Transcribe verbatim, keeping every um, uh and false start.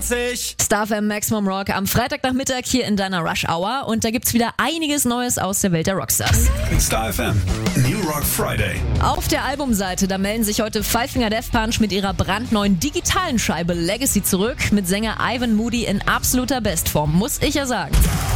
zwanzig. Star F M Maximum Rock am Freitagnachmittag hier in deiner Rush Hour und da gibt's wieder einiges Neues aus der Welt der Rockstars. Star F M New Rock Friday. Auf der Albumseite, da melden sich heute Five Finger Death Punch mit ihrer brandneuen digitalen Scheibe Legacy zurück, mit Sänger Ivan Moody in absoluter Bestform, muss ich ja sagen.